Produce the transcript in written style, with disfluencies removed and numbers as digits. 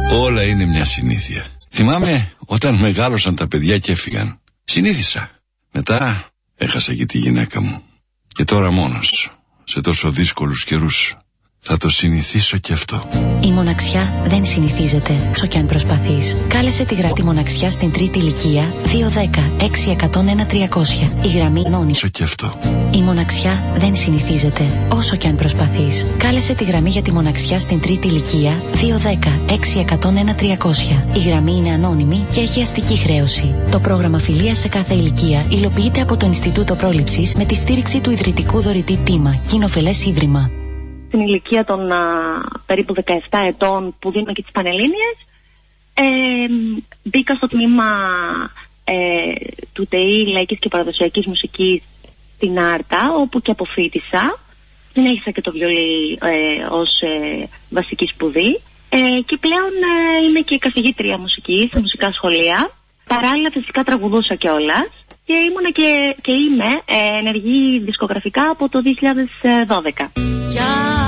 Όλα είναι μια συνήθεια. Θυμάμαι όταν μεγάλωσαν τα παιδιά και έφυγαν. Συνήθισα. Μετά έχασα και τη γυναίκα μου. Και τώρα μόνος, σε τόσο δύσκολους καιρούς, θα το συνηθίσω και αυτό. Η μοναξιά δεν συνηθίζεται, όσο κι αν προσπαθείς. Κάλεσε τη γραμμή μοναξιά στην τρίτη ηλικία 210-601-300. Η γραμμή νόνι. Και αυτό. Η μοναξιά δεν συνηθίζεται, όσο κι αν προσπαθείς. Κάλεσε τη γραμμή για τη μοναξιά στην τρίτη ηλικία 210-601-300. Η γραμμή είναι ανώνυμη και έχει αστική χρέωση. Το πρόγραμμα φιλίας σε κάθε ηλικία υλοποιείται από το Ινστιτούτο Πρόληψης με τη στήριξη του ιδρυτικού δωρητή Τίμα, Κοινοφελές Ίδρυμα. Στην ηλικία των περίπου 17 ετών που δίνουμε και τις Πανελλήνιες, μπήκα στο τμήμα του ΤΕΗ Λαϊκής και Παραδοσιακής Μουσικής στην Άρτα, όπου και αποφοίτησα. Συνέχισα και το βιολί ως βασική σπουδή και πλέον είμαι και καθηγήτρια μουσικής σε μουσικά σχολεία. Παράλληλα φυσικά τραγουδούσα κιόλας και ήμουνα και είμαι ενεργή δισκογραφικά από το 2012.